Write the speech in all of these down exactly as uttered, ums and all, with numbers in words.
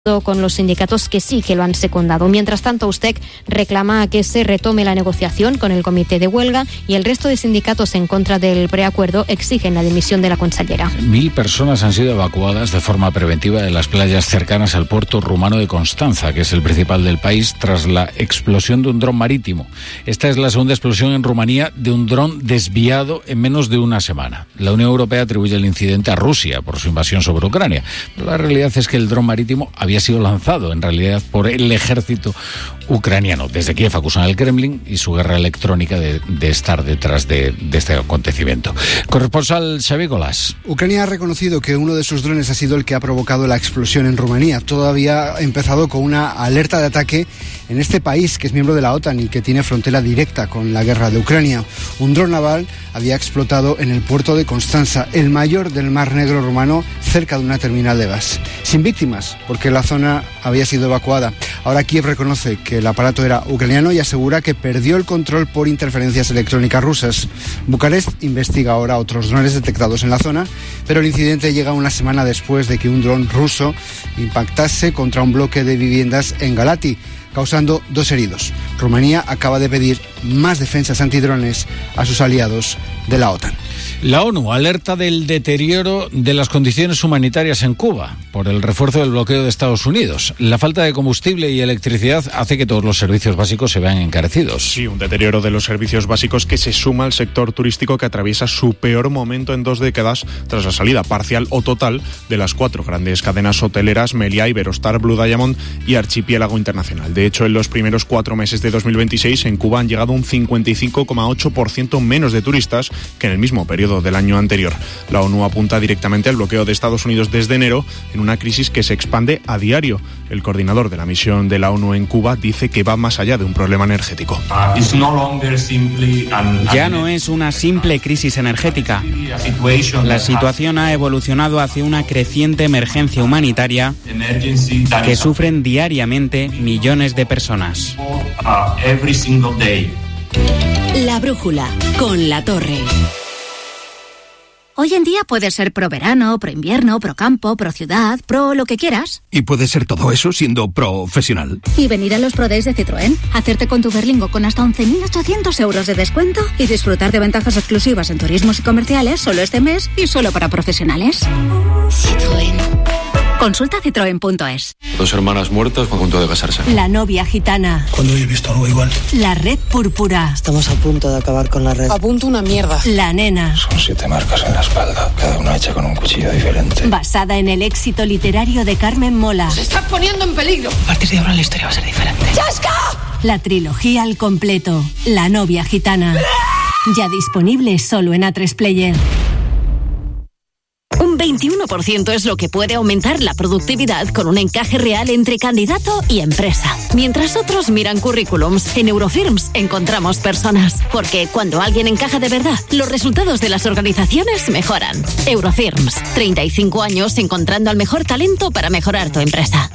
con los sindicatos que sí que lo han secundado. Mientras tanto, Ustec reclama que se retome la negociación con el comité de huelga y el resto de sindicatos en contra del preacuerdo exigen la dimisión de la consellera. Mil personas han sido evacuadas de forma preventiva de las playas cercanas al puerto rumano de Constanza, que es el principal del país, tras la explosión de un dron marítimo. Esta es la segunda explosión en Rumanía de un dron desviado en menos de una semana. La Unión Europea atribuye el incidente a Rusia por su invasión sobre Ucrania, pero la realidad es que el dron marítimo había había sido lanzado en realidad por el ejército ucraniano. Desde Kiev acusan al Kremlin y su guerra electrónica de, de estar detrás de, de este acontecimiento. Corresponsal Xavi Golás. Ucrania ha reconocido que uno de sus drones ha sido el que ha provocado la explosión en Rumanía. Todo había empezado con una alerta de ataque en este país, que es miembro de la OTAN y que tiene frontera directa con la guerra de Ucrania. Un dron naval había explotado en el puerto de Constanza, el mayor del Mar Negro rumano, cerca de una terminal de gas. Sin víctimas, porque la zona había sido evacuada. Ahora Kiev reconoce que el aparato era ucraniano y asegura que perdió el control por interferencias electrónicas rusas. Bucarest investiga ahora otros drones detectados en la zona, pero el incidente llega una semana después de que un dron ruso impactase contra un bloque de viviendas en Galati, causando dos heridos. Rumanía acaba de pedir más defensas antidrones a sus aliados de la OTAN. La ONU alerta del deterioro de las condiciones humanitarias en Cuba por el refuerzo del bloqueo de Estados Unidos. La falta de combustible y electricidad hace que todos los servicios básicos se vean encarecidos. Sí, un deterioro de los servicios básicos que se suma al sector turístico, que atraviesa su peor momento en dos décadas tras la salida parcial o total de las cuatro grandes cadenas hoteleras Meliá, Iberostar, Blue Diamond y Archipiélago Internacional. De hecho, en los primeros cuatro meses de dos mil veintiséis en Cuba han llegado un cincuenta y cinco coma ocho por ciento menos de turistas que en el mismo periodo del año anterior. La ONU apunta directamente al bloqueo de Estados Unidos desde enero, en una crisis que se expande a diario. El coordinador de la misión de la ONU en Cuba dice que va más allá de un problema energético. Ya no es una simple crisis energética. La situación ha evolucionado hacia una creciente emergencia humanitaria que sufren diariamente millones de personas. La brújula, con La Torre. Hoy en día puedes ser pro verano, pro invierno, pro campo, pro ciudad, pro lo que quieras. Y puedes ser todo eso siendo profesional. Y venir a los Pro Days de Citroën, hacerte con tu Berlingo con hasta once mil ochocientos euros de descuento y disfrutar de ventajas exclusivas en turismos y comerciales solo este mes y solo para profesionales. Citroën. Consulta citroen punto es. Dos hermanas muertas a punto de casarse. La novia gitana. ¿Cuándo he visto algo igual? La red púrpura. Estamos a punto de acabar con la red. A punto una mierda. La nena. Son siete marcas en la espalda, cada una hecha con un cuchillo diferente. Basada en el éxito literario de Carmen Mola. ¡Se está poniendo en peligro! A partir de ahora la historia va a ser diferente. ¡Chasca! La trilogía al completo. La novia gitana. Ya disponible solo en A tres Player. Un veintiuno por ciento es lo que puede aumentar la productividad con un encaje real entre candidato y empresa. Mientras otros miran currículums, en Eurofirms encontramos personas. Porque cuando alguien encaja de verdad, los resultados de las organizaciones mejoran. Eurofirms, treinta y cinco años encontrando al mejor talento para mejorar tu empresa.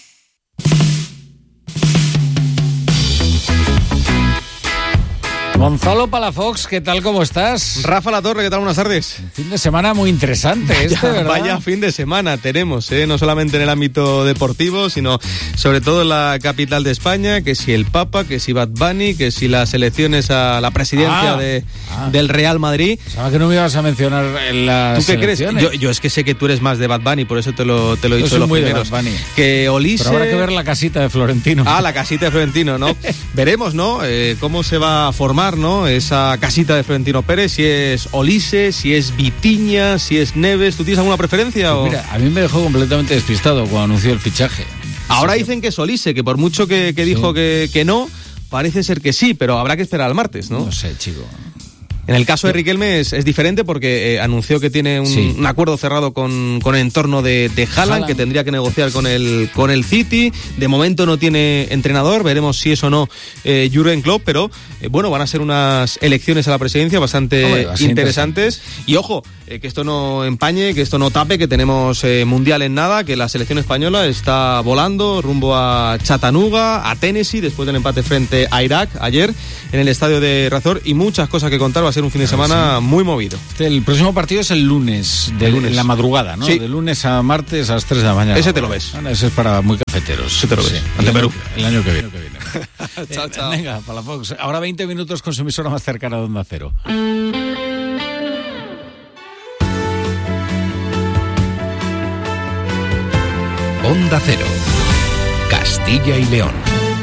Gonzalo Palafox, ¿qué tal? ¿Cómo estás? Rafa La Torre, ¿qué tal? Buenas tardes. Un fin de semana muy interesante vaya, este, ¿verdad? Vaya fin de semana tenemos, ¿eh? No solamente en el ámbito deportivo, sino sobre todo en la capital de España, que si el Papa, que si Bad Bunny, que si las elecciones a la presidencia ah, de, ah. del Real Madrid. ¿Sabes que no me ibas a mencionar en las ¿Tú qué elecciones? crees? Yo, yo es que sé que tú eres más de Bad Bunny, por eso te lo, te lo he yo dicho soy los muy primeros. De Bad Bunny. Que Olise... Pero habrá que ver la casita de Florentino. Ah, la casita de Florentino, ¿no? Veremos, ¿no? Eh, cómo se va a formar, ¿no? Esa casita de Florentino Pérez, si es Olise, si es Vitiña, si es Neves. ¿Tú tienes alguna preferencia? Pues o? Mira, a mí me dejó completamente despistado cuando anunció el fichaje. Ahora sí, dicen que es Olise, que por mucho que, que dijo sí. que, que no, parece ser que sí, pero habrá que esperar al martes, ¿no? No sé, chico. En el caso de Riquelme es, es diferente porque eh, anunció que tiene un, sí. un acuerdo cerrado con, con el entorno de, de Haaland, Haaland, que tendría que negociar con el, con el City. De momento no tiene entrenador, veremos si es o no eh, Jürgen Klopp, pero eh, bueno, van a ser unas elecciones a la presidencia bastante Hombre, interesantes. Interesante. Y ojo, eh, que esto no empañe, que esto no tape, que tenemos eh, Mundial en nada, que la selección española está volando rumbo a Chattanooga, a Tennessee, después del empate frente a Irak ayer en el estadio de Razor, y muchas cosas que contar. ser un fin de semana muy movido. El próximo partido es el lunes, de, el lunes. En la madrugada, ¿no? Sí. De lunes a martes a las tres de la mañana. Ese te lo ves. Bueno, ese es para muy cafeteros. Ese te lo ves. Sí. El, el, año, el año que viene. El año que viene. Chao, chao. Venga, para la Fox. Ahora veinte minutos con su emisora más cercana de Onda Cero. Onda Cero, Castilla y León.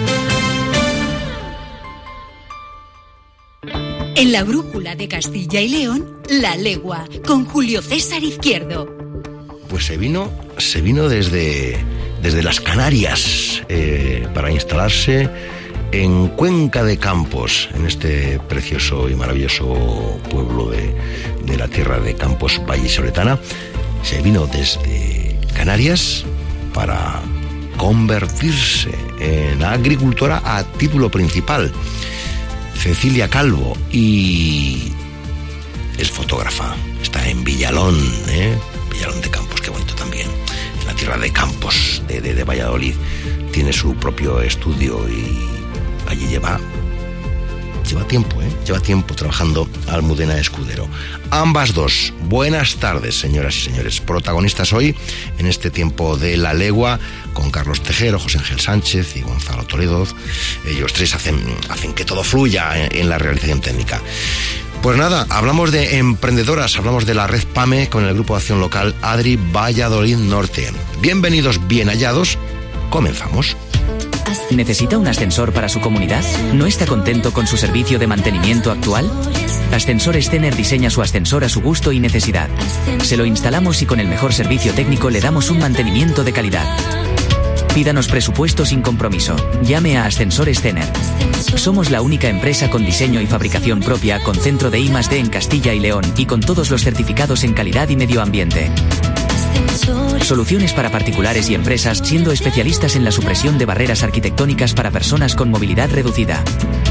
En la brújula de Castilla y León, La Legua, con Julio César Izquierdo. Pues se vino, se vino desde, desde las Canarias eh, para instalarse en Cuenca de Campos, en este precioso y maravilloso pueblo de, de la tierra de Campos vallisoletana. Se vino desde Canarias para convertirse en agricultora a título principal. Cecilia Calvo, y es fotógrafa, está en Villalón, ¿eh? Villalón de Campos, qué bonito también, en la tierra de Campos de, de, de Valladolid. Tiene su propio estudio y allí lleva lleva tiempo, ¿eh? lleva tiempo trabajando Almudena Escudero. Ambas dos, buenas tardes, señoras y señores, protagonistas hoy en este tiempo de La Legua, con Carlos Tejero, José Ángel Sánchez y Gonzalo Toledo. Ellos tres hacen, hacen que todo fluya en, en la realización técnica. Pues nada, hablamos de emprendedoras, hablamos de la red PAME con el Grupo de Acción Local ADRI Valladolid Norte. Bienvenidos, bien hallados, comenzamos. ¿Necesita un ascensor para su comunidad? ¿No está contento con su servicio de mantenimiento actual? Ascensores Stener diseña su ascensor a su gusto y necesidad. Se lo instalamos y con el mejor servicio técnico le damos un mantenimiento de calidad. Pídanos presupuesto sin compromiso. Llame a Ascensores Stener. Somos la única empresa con diseño y fabricación propia, con centro de I más D en Castilla y León y con todos los certificados en calidad y medio ambiente. Soluciones para particulares y empresas, siendo especialistas en la supresión de barreras arquitectónicas para personas con movilidad reducida.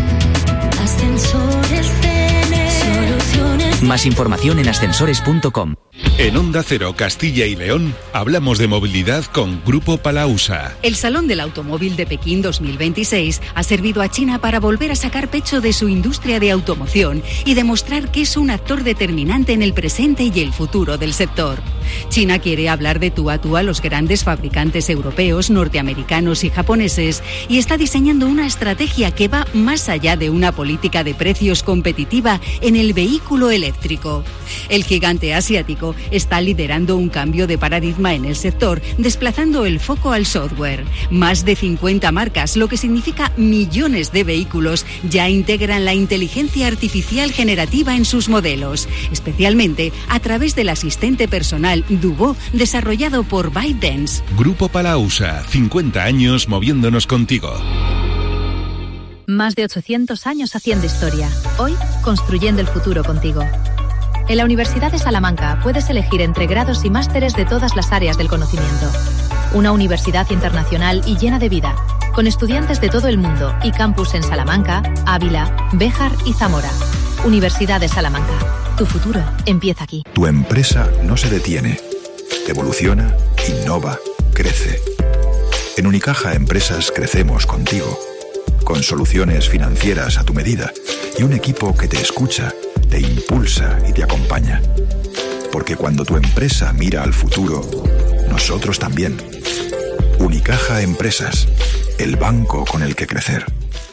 Más información en ascensores punto com. En Onda Cero Castilla y León hablamos de movilidad con Grupo Palausa. El Salón del Automóvil de Pekín dos mil veintiséis ha servido a China para volver a sacar pecho de su industria de automoción y demostrar que es un actor determinante en el presente y el futuro del sector. China quiere hablar de tú a tú a los grandes fabricantes europeos, norteamericanos y japoneses y está diseñando una estrategia que va más allá de una política de precios competitiva en el vehículo eléctrico. El gigante asiático está liderando un cambio de paradigma en el sector, desplazando el foco al software. Más de cincuenta marcas, lo que significa millones de vehículos, ya integran la inteligencia artificial generativa en sus modelos, especialmente a través del asistente personal Duo, desarrollado por ByteDance. Grupo Palausa, cincuenta años moviéndonos contigo. Más de ochocientos años haciendo historia. Hoy, construyendo el futuro contigo. En la Universidad de Salamanca puedes elegir entre grados y másteres de todas las áreas del conocimiento. Una universidad internacional y llena de vida, con estudiantes de todo el mundo y campus en Salamanca, Ávila, Béjar y Zamora. Universidad de Salamanca. Tu futuro empieza aquí. Tu empresa no se detiene. Evoluciona, innova, crece. En Unicaja Empresas crecemos contigo. Con soluciones financieras a tu medida y un equipo que te escucha, te impulsa y te acompaña. Porque cuando tu empresa mira al futuro, nosotros también. Unicaja Empresas, el banco con el que crecer.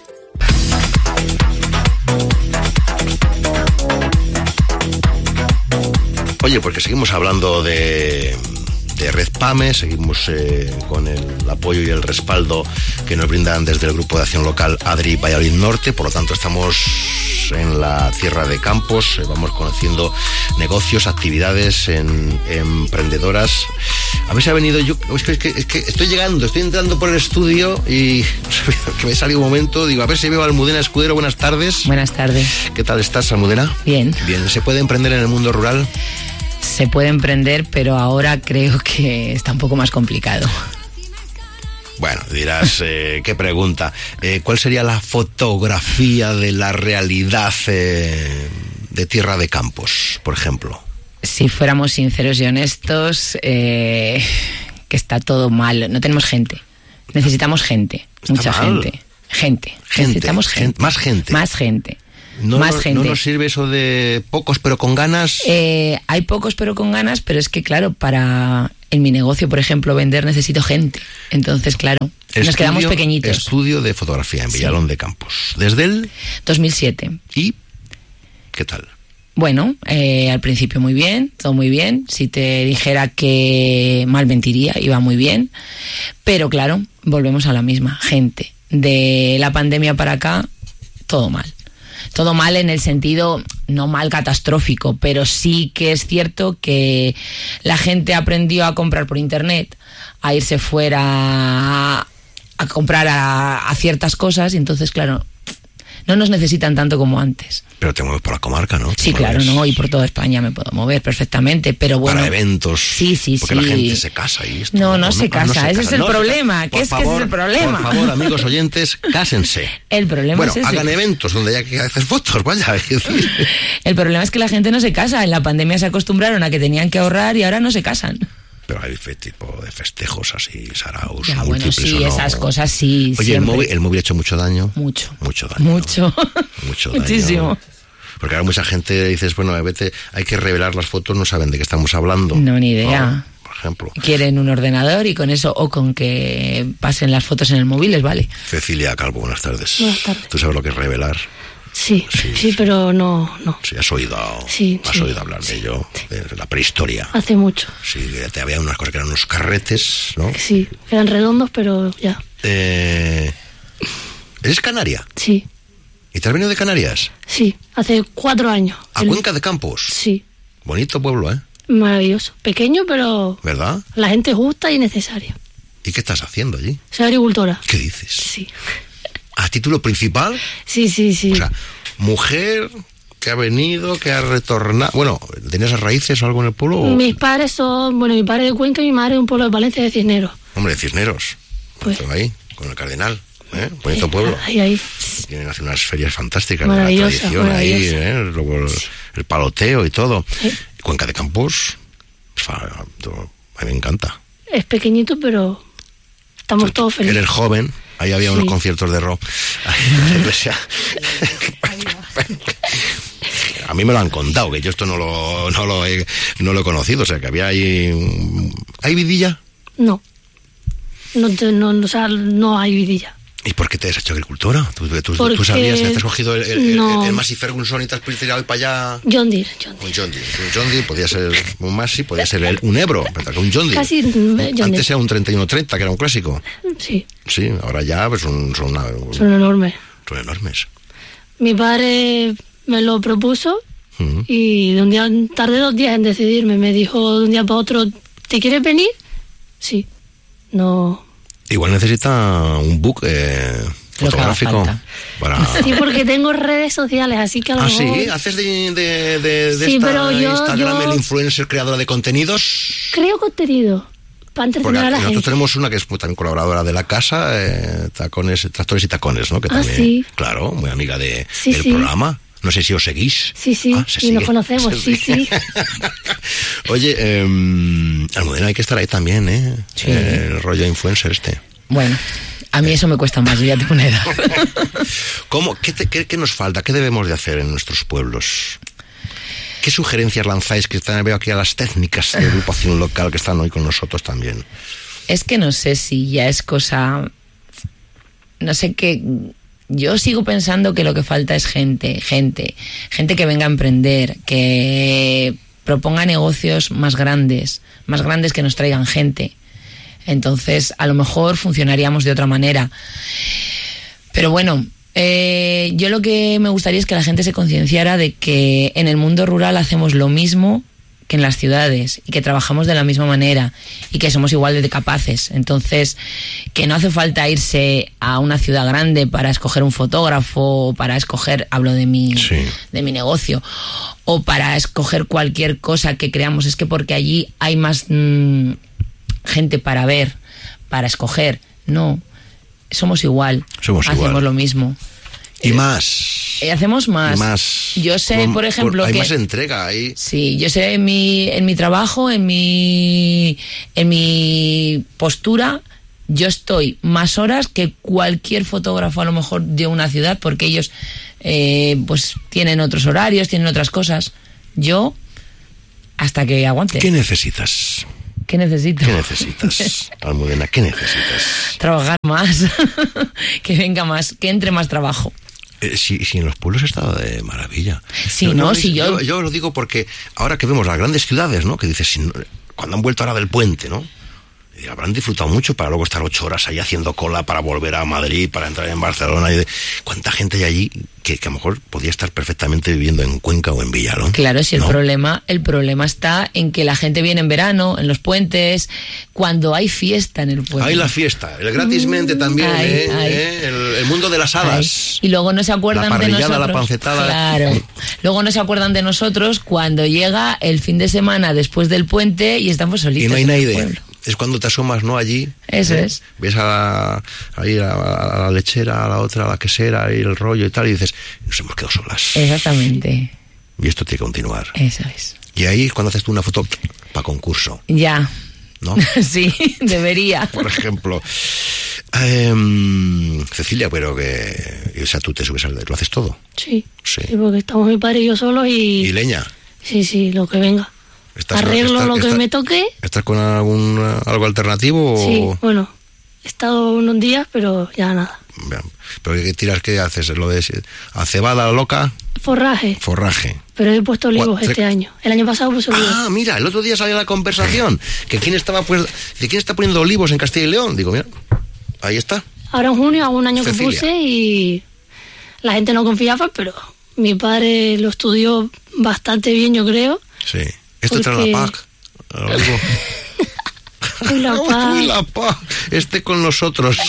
Oye, porque seguimos hablando de, de Red PAME, seguimos eh, con el apoyo y el respaldo que nos brindan desde el Grupo de Acción Local ADRI Valladolid Norte, por lo tanto estamos en la tierra de Campos, eh, vamos conociendo negocios, actividades en, emprendedoras. A ver si ha venido yo, es que, es, que, es que estoy llegando, estoy entrando por el estudio y que me salió un momento, digo, a ver si veo a Almudena Escudero. Buenas tardes. Buenas tardes. ¿Qué tal estás, Almudena? Bien. Bien, ¿se puede emprender en el mundo rural? Se puede emprender, pero ahora creo que está un poco más complicado. Bueno, dirás, eh, qué pregunta. Eh, ¿Cuál sería la fotografía de la realidad eh, de Tierra de Campos, por ejemplo? Si fuéramos sinceros y honestos, eh, que está todo mal. No tenemos gente. Necesitamos gente. Mucha mal. gente. Gente. Gente. Necesitamos gente. Más gente. Más gente. no, más gente. ¿No nos sirve eso de pocos pero con ganas? Eh, hay pocos pero con ganas, pero es que claro, para en mi negocio, por ejemplo, vender necesito gente. Entonces, claro, estudio, nos quedamos pequeñitos. Estudio de fotografía en Villalón sí. de Campos. ¿Desde el? dos mil siete. ¿Y qué tal? Bueno, eh, al principio muy bien, todo muy bien. Si te dijera que mal mentiría, iba muy bien. Pero claro, volvemos a la misma. Gente, de la pandemia para acá, todo mal. Todo mal en el sentido, no mal catastrófico, pero sí que es cierto que la gente aprendió a comprar por internet, a irse fuera a, a comprar a, a ciertas cosas, y entonces, claro, no nos necesitan tanto como antes. Pero te mueves por la comarca, ¿no? Sí, claro, no, y por toda España me puedo mover perfectamente, pero bueno. Para eventos. Sí, sí, porque sí. Porque la gente se casa y esto. No, no, no se casa, no se ese casa. es el no problema, que es favor, que ese es el problema. Por favor, amigos oyentes, cásense. El problema bueno, es ese. hagan eventos donde haya que hacer fotos, vaya. El problema es que la gente no se casa, en la pandemia se acostumbraron a que tenían que ahorrar y ahora no se casan. Pero hay tipo de festejos así, saraos, ya, bueno, sí, no. esas cosas sí. Oye, el móvil, el móvil ha hecho mucho daño. Mucho. Mucho daño. Mucho. Mucho daño. Muchísimo. Porque ahora mucha gente dices, bueno, vete, hay que revelar las fotos, no saben de qué estamos hablando. No, ni idea. ¿No? Por ejemplo. Quieren un ordenador y con eso, o con que pasen las fotos en el móvil, les vale. Cecilia Calvo, buenas tardes. Buenas tardes. ¿Tú sabes lo que es revelar? Sí, sí, sí, pero no, no. Sí, has oído, sí, has sí, oído hablar de ello, de la prehistoria. Hace mucho. Sí, te había unas cosas que eran unos carretes, ¿no? Sí, eran redondos, pero ya. Eh, ¿Eres canaria? Sí. ¿Y te has venido de Canarias? Sí, hace cuatro años. ¿A el... Cuenca de Campos? Sí. Bonito pueblo, ¿eh? Maravilloso. Pequeño, pero... ¿Verdad? La gente justa y necesaria. ¿Y qué estás haciendo allí? Soy agricultora. ¿Qué dices? Sí. ¿A título principal? Sí, sí, sí. O sea, mujer que ha venido, que ha retornado... Bueno, ¿tenías raíces o algo en el pueblo? O... Mis padres son... Bueno, mi padre de Cuenca y mi madre de un pueblo de Valencia, de Cisneros. Hombre, de Cisneros. Pues... ahí, con el Cardenal. ¿Eh? Bonito ahí, pueblo. Ahí, ahí. Tienen hace unas ferias fantásticas de la tradición ahí, ¿eh? Luego el, el paloteo y todo. ¿Sí? Cuenca de Campos, a mí me encanta. Es pequeñito, pero estamos tú, todos felices. Eres joven, ahí había sí. unos conciertos de rock ahí en la iglesia. A mí me lo han contado, que yo esto no lo, no lo, he, no lo he conocido, o sea, que había ahí... ¿Hay vidilla? No. No, no, no, o sea, no hay vidilla. ¿Y por qué te has hecho agricultora? ¿Tú, tú, tú sabías, te has cogido el, el, no. el, el Massey Ferguson y te has tirado para allá? John Deere. John Deere. Un John Deere. Un John Deere podía ser un Massey, podía ser el, un Ebro, ¿verdad? Un John Deere. Casi John Antes Deere. era un treinta y uno treinta, que era un clásico. Sí. Sí, ahora ya pues son, son, una, son enormes. Son enormes. Mi padre me lo propuso uh-huh. y de un día, tardé dos días en decidirme. Me dijo de un día para otro, ¿te quieres venir? Sí. No... Igual necesita un book eh, fotográfico para... Sí, porque tengo redes sociales, así que a lo ¿Ah, mejor... sí? ¿Haces de, de, de, de sí, esta pero yo, Instagram yo... el influencer creadora de contenidos? Creo contenido, para entretener a la nosotros gente. tenemos una que es también colaboradora de la casa, eh, tacones, tractores y tacones, ¿no? Que ah, también, sí. Claro, muy amiga de, sí, del sí. programa. No sé si os seguís. Sí, sí, ah, y nos conocemos, sí, sí. Oye, eh, Almudena, hay que estar ahí también, ¿eh? Sí. Eh, el rollo influencer este. Bueno, a mí eso me cuesta más, yo ya tengo una edad. ¿Cómo? ¿Qué, te, qué, ¿Qué nos falta? ¿Qué debemos de hacer en nuestros pueblos? ¿Qué sugerencias lanzáis? Que están, veo aquí a las técnicas de agrupación local que están hoy con nosotros también. Es que no sé si ya es cosa... No sé qué... Yo sigo pensando que lo que falta es gente, gente, gente que venga a emprender, que proponga negocios más grandes, más grandes que nos traigan gente. Entonces, a lo mejor funcionaríamos de otra manera. Pero bueno, eh, yo lo que me gustaría es que la gente se concienciara de que en el mundo rural hacemos lo mismo que en las ciudades y que trabajamos de la misma manera y que somos igual de capaces. Entonces, que no hace falta irse a una ciudad grande para escoger un fotógrafo o para escoger, hablo de mi, sí. de mi negocio, o para escoger cualquier cosa que creamos. Es que porque allí hay más mmm, gente para ver, para escoger. No, somos igual, somos hacemos igual. lo mismo. Y más. Eh, hacemos más. Y más. Yo sé, por, por ejemplo, por, hay que... más entrega ahí. Sí, yo sé en mi, en mi trabajo, en mi, en mi postura, yo estoy más horas que cualquier fotógrafo a lo mejor de una ciudad, porque ellos eh, pues tienen otros horarios, tienen otras cosas. Yo, hasta que aguante. ¿Qué necesitas? ¿Qué necesito? ¿Qué necesitas, Almudena? ¿Qué necesitas? Trabajar más, que venga más, que entre más trabajo. Eh, si, si en los pueblos está de maravilla. Sí, no, no, no si yo... yo... Yo lo digo porque ahora que vemos las grandes ciudades, ¿no? Que dices, si no, cuando han vuelto ahora del puente, ¿no? Y habrán disfrutado mucho para luego estar ocho horas ahí haciendo cola para volver a Madrid, para entrar en Barcelona. Y de... ¿Cuánta gente hay allí que, que a lo mejor podía estar perfectamente viviendo en Cuenca o en Villalón? Claro, si el ¿no? problema, el problema está en que la gente viene en verano, en los puentes, cuando hay fiesta en el puente. Hay la fiesta, el gratismente mm, también, hay, ¿eh? hay. ¿eh? El, el mundo de las hadas. Hay. Y luego no se acuerdan la de nosotros. La pancetada. Claro. Luego no se acuerdan de nosotros cuando llega el fin de semana después del puente y estamos solitos. Y no hay nadie. Es cuando te asomas, ¿no? Allí. Eso ¿eh? es. Ves a la, ahí a, a la lechera, a la otra, a la quesera, y el rollo y tal, y dices, nos hemos quedado solas. Exactamente. Y esto tiene que continuar. Eso es. Y ahí es cuando haces tú una foto para concurso. Ya. ¿No? Sí, debería. Por ejemplo. Eh, Cecilia, pero que... O sea, tú te subes al... ¿Lo haces todo? Sí. Sí. Sí, porque estamos mi padre y yo solos y... ¿Y leña? Sí, sí, lo que venga. ¿Estás, Arreglo estás, lo que estás, me toque. ¿Estás con algún algo alternativo? O... Sí, bueno, he estado unos días, pero ya nada. ¿Pero qué tiras? ¿Qué haces? ¿Lo de a cebada loca? Forraje. Forraje. Pero he puesto olivos ¿Cuál? este año. El año pasado puse olivos. Ah, mira, el otro día salió la conversación. que quién estaba pues, ¿De quién está poniendo olivos en Castilla y León? Digo, mira, ahí está. Ahora en junio hago un año Cecilia. que puse y la gente no confiaba, pero mi padre lo estudió bastante bien, yo creo. Sí. Esto porque... trae la P A C. Uy, la paz. Uy, la paz. Esté con nosotros.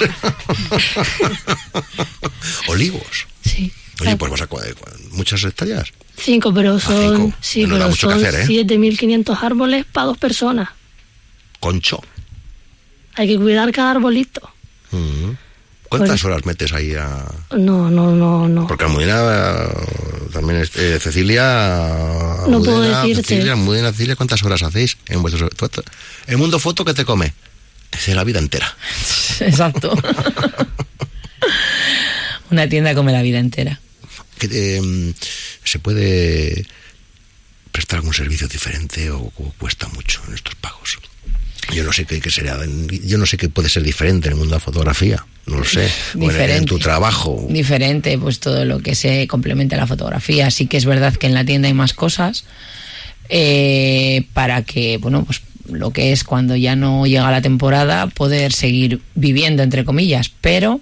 Olivos. Sí. Oye, pues vas a muchas hectáreas. Cinco, pero son, ah, cinco. sí, no pero son hacer, ¿eh? siete mil quinientos árboles para dos personas. Concho. Hay que cuidar cada arbolito. Uh-huh. ¿Cuántas pues, horas metes ahí a...? No, no, no, no. Porque Almudena también es... Eh, Cecilia... No Almudena, puedo decirte. Cecilia, Almudena, Cecilia, ¿cuántas horas hacéis en vuestro... El mundo foto que te come. Es la vida entera. Exacto. Una tienda come la vida entera. Que, eh, ¿Se puede prestar algún servicio diferente o, o cuesta mucho en estos pagos? Yo no sé qué, qué será, yo no sé qué puede ser diferente en el mundo de la fotografía, no lo sé. Diferente. En, en tu trabajo. Diferente, pues todo lo que se complementa a la fotografía. Sí que es verdad que en la tienda hay más cosas eh, para que, bueno, pues lo que es cuando ya no llega la temporada, poder seguir viviendo, entre comillas, pero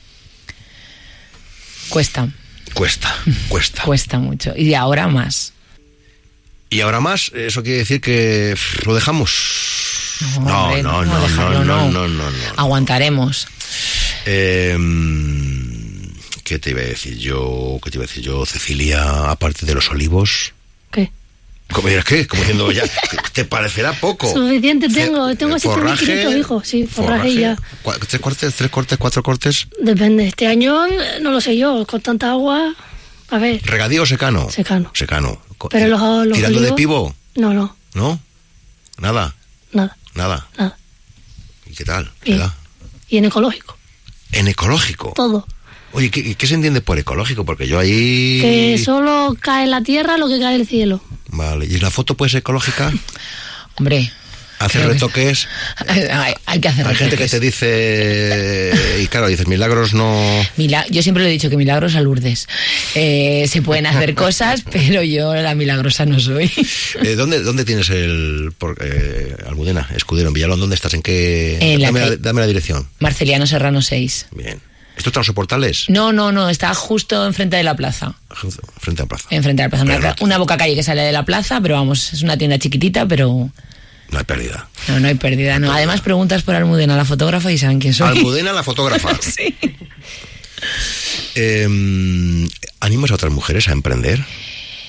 cuesta. Cuesta, cuesta. Cuesta mucho. Y ahora más. Y ahora más, eso quiere decir que lo dejamos. No, hombre, no, no, no, dejarlo, no, no, no, no, no. Aguantaremos. Eh, ¿Qué te iba a decir yo? ¿Qué te iba a decir yo, Cecilia? Aparte de los olivos. ¿Qué? ¿Cómo dirás qué? Como diciendo ya, ¿te parecerá poco? Suficiente tengo, tengo siete mil quinientos hijos, sí, forraje, forraje ya. ¿Tres cortes, tres cortes, cuatro cortes? Depende, este año no lo sé yo, con tanta agua, a ver. ¿Regadío o secano? Secano. Secano. Pero los, los ¿Tirando olivos, de pivo? No, no. ¿No? ¿Nada? Nada. ¿Nada? Nada. ¿Y qué tal? Bien. ¿Verdad? Y en ecológico. ¿En ecológico? Todo. Oye, ¿qué, ¿qué se entiende por ecológico? Porque yo ahí... Que solo cae en la tierra lo que cae del cielo. Vale, ¿y la foto puede ser ecológica? Hombre... ¿Hacer retoques? Hay, hay que hacer Hay retoques. gente que te dice... Y claro, dices, milagros no... Mila- yo siempre le he dicho que milagros a Lourdes. Eh, se pueden hacer cosas, pero yo la milagrosa no soy. Eh, ¿dónde, ¿Dónde tienes el... Por, eh, Almudena, Escudero, en Villalón? ¿Dónde estás? ¿En qué...? En dame, la la, dame la dirección. Marceliano Serrano seis. Bien. ¿Esto está en los soportales? No, no, no, está justo enfrente de la plaza. Frente a la plaza. Enfrente de la plaza. Una, no, una boca calle que sale de la plaza, pero vamos, es una tienda chiquitita, pero... No hay pérdida. No, no hay pérdida, no. Además preguntas por Almudena, la fotógrafa, y saben quién soy. Almudena, la fotógrafa. Sí. Eh, ¿Animas a otras mujeres a emprender?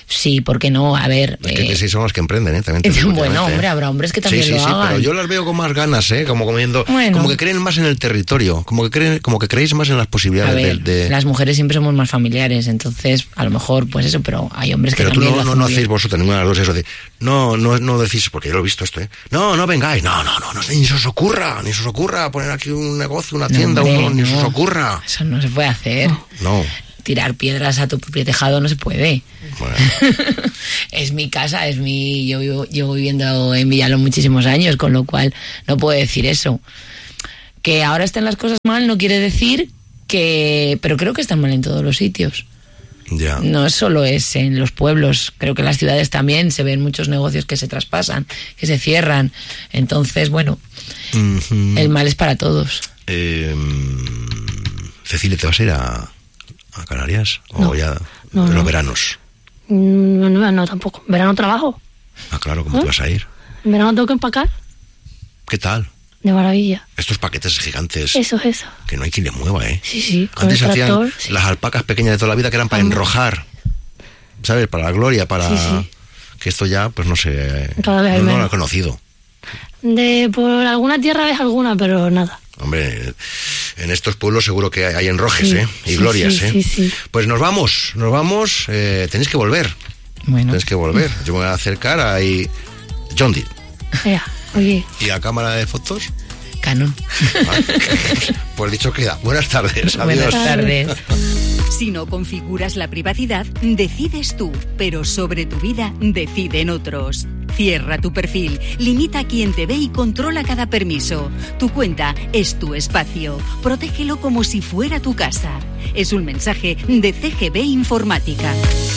Sí, ¿por qué no? A ver... Es que eh... sí son los que emprenden, ¿eh? También te digo, bueno, ¿eh? hombre, habrá hombres que también sí, lo sí, hagan. Sí, pero yo las veo con más ganas, ¿eh? Como comiendo... Bueno. Como que creen más en el territorio, como que creen, como que creéis más en las posibilidades a ver, de, de... las mujeres siempre somos más familiares, entonces, a lo mejor, pues eso, pero hay hombres que pero también tú no, lo no, no hacéis bien. vosotros ninguna de las dos eso de... No, no, no decís, porque yo lo he visto esto, ¿eh? No, no vengáis, no, no, no, no ni se os ocurra, ni se os ocurra poner aquí un negocio, una tienda, no, hombre, un, ni no. se os ocurra. Eso no se puede hacer. No. Tirar piedras a tu propio tejado no se puede. Bueno. Es mi casa, es mi... Yo vivo, llevo viviendo en Villalón muchísimos años, con lo cual no puedo decir eso. Que ahora estén las cosas mal no quiere decir que... Pero creo que están mal en todos los sitios. Ya. No solo es en los pueblos, creo que en las ciudades también se ven muchos negocios que se traspasan, que se cierran. Entonces, bueno, uh-huh. el mal es para todos. Eh, Cecilia, ¿te vas a ir a, a Canarias? ¿O no, ya no, en los no. veranos? No, no, no, tampoco. En verano trabajo. Ah, claro, ¿cómo ¿Eh? te vas a ir? En verano tengo que empacar. ¿Qué tal? De maravilla. Estos paquetes gigantes. Eso, eso. Que no hay quien le mueva, ¿eh? Sí, sí. Con Antes el tractor, hacían sí. las alpacas pequeñas de toda la vida que eran para enrojar. ¿Sabes? Para la gloria, para... Sí, sí. Que esto ya, pues no sé... Cada vez no, no menos. lo he conocido. De por alguna tierra ves alguna, pero nada. Hombre, en estos pueblos seguro que hay enrojes, sí, ¿eh? Y sí, glorias, sí, ¿eh? Sí, sí. Pues nos vamos, nos vamos. Eh, tenéis que volver. Bueno. Tenéis que volver. Yo me voy a acercar ahí... John Deere. Ya, oye. ¿Y la cámara de fotos? Canon. Ah, pues dicho queda. Buenas tardes. Adiós. Buenas tardes. Si no configuras la privacidad, decides tú, pero sobre tu vida deciden otros. Cierra tu perfil, limita a quien te ve y controla cada permiso. Tu cuenta es tu espacio. Protégelo como si fuera tu casa. Es un mensaje de C G B Informática.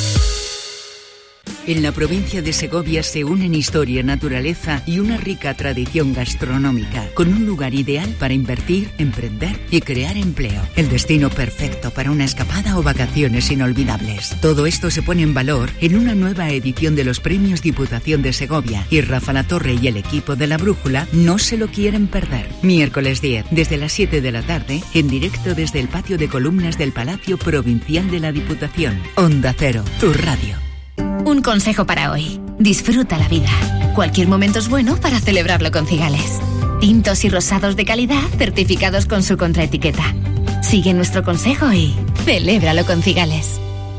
En la provincia de Segovia se unen historia, naturaleza y una rica tradición gastronómica, con un lugar ideal para invertir, emprender y crear empleo. El destino perfecto para una escapada o vacaciones inolvidables. Todo esto se pone en valor en una nueva edición de los Premios Diputación de Segovia, y Rafa Latorre y el equipo de La Brújula no se lo quieren perder. Miércoles diez, desde las siete de la tarde, en directo desde el patio de columnas del Palacio Provincial de la Diputación. Onda Cero, tu radio. Un consejo para hoy. Disfruta la vida. Cualquier momento es bueno para celebrarlo con Cigales. Tintos y rosados de calidad certificados con su contraetiqueta. Sigue nuestro consejo y celébralo con Cigales.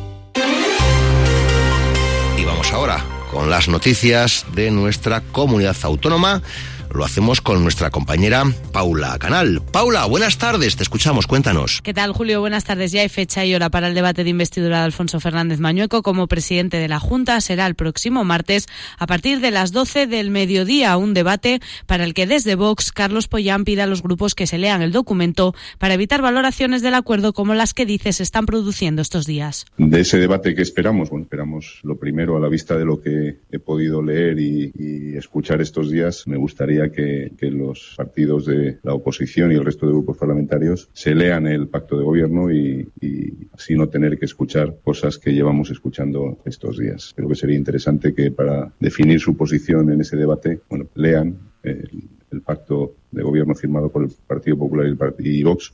Y vamos ahora con las noticias de nuestra comunidad autónoma. Lo hacemos con nuestra compañera Paula Canal. Paula, buenas tardes, te escuchamos, cuéntanos. ¿Qué tal, Julio? Buenas tardes. Ya hay fecha y hora para el debate de investidura de Alfonso Fernández Mañueco como presidente de la Junta. Será el próximo martes a partir de las doce del mediodía. Un debate para el que desde Vox, Carlos Pollán pide a los grupos que se lean el documento para evitar valoraciones del acuerdo como las que dice se están produciendo estos días. De ese debate, ¿qué esperamos? Bueno, esperamos lo primero, a la vista de lo que he podido leer y, y escuchar estos días, me gustaría Que, que los partidos de la oposición y el resto de grupos parlamentarios se lean el pacto de gobierno y, y así no tener que escuchar cosas que llevamos escuchando estos días. Creo que sería interesante que para definir su posición en ese debate, bueno, lean el, el pacto de gobierno firmado por el Partido Popular y, el Part- y Vox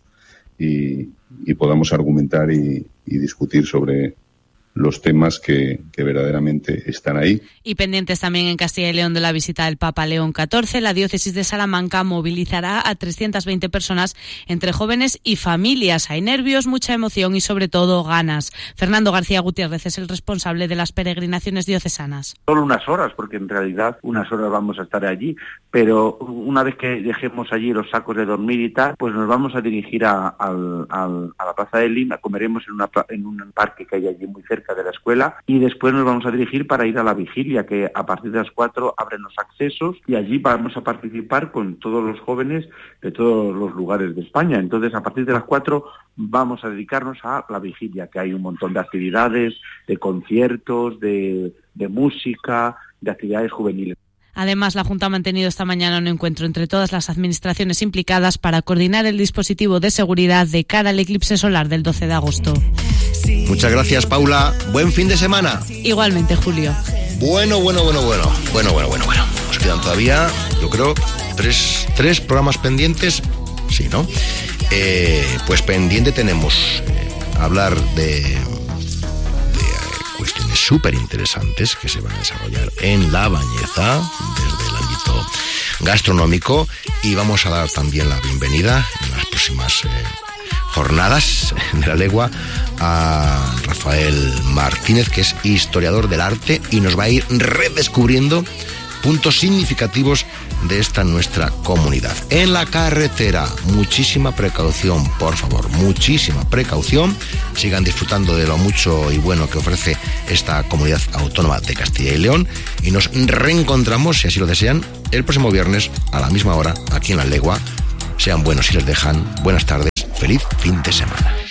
y, y podamos argumentar y, y discutir sobre los temas que, que verdaderamente están ahí. Y pendientes también en Castilla y León de la visita del Papa León catorce, la diócesis de Salamanca movilizará a trescientas veinte personas entre jóvenes y familias. Hay nervios, mucha emoción y sobre todo ganas. Fernando García Gutiérrez es el responsable de las peregrinaciones diocesanas. Solo unas horas, porque en realidad unas horas vamos a estar allí, pero una vez que dejemos allí los sacos de dormir y tal, pues nos vamos a dirigir a, al, al, a la Plaza de Lima, comeremos en, una, en un parque que hay allí muy cerca de la escuela y después nos vamos a dirigir para ir a la vigilia, que a partir de las cuatro abren los accesos y allí vamos a participar con todos los jóvenes de todos los lugares de España. Entonces, a partir de las cuatro vamos a dedicarnos a la vigilia, que hay un montón de actividades, de conciertos, de, de música, de actividades juveniles. Además, la Junta ha mantenido esta mañana un encuentro entre todas las administraciones implicadas para coordinar el dispositivo de seguridad de cara al eclipse solar del doce de agosto. Muchas gracias, Paula. Buen fin de semana. Igualmente, Julio. Bueno, bueno, bueno, bueno. Bueno, bueno, bueno, bueno. Nos quedan todavía, yo creo, tres, tres programas pendientes. Sí, ¿no? Eh, pues pendiente tenemos eh, hablar de, de cuestiones súper interesantes que se van a desarrollar en La Bañeza desde el ámbito gastronómico, y vamos a dar también la bienvenida en las próximas eh, jornadas de la legua a Rafael Martínez, que es historiador del arte y nos va a ir redescubriendo puntos significativos de esta nuestra comunidad. En la carretera, muchísima precaución, por favor, muchísima precaución. Sigan disfrutando de lo mucho y bueno que ofrece esta comunidad autónoma de Castilla y León, y nos reencontramos, si así lo desean, el próximo viernes a la misma hora aquí en La Legua. Sean buenos si les dejan. Buenas tardes, feliz fin de semana.